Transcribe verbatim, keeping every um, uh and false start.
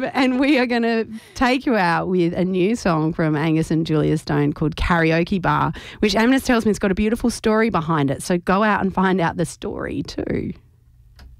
Um, and we are going to take you out with a new song from Angus and Julia Stone called Karaoke Bar, which Amnes tells me has got a beautiful story behind it. So go out and find out the story too.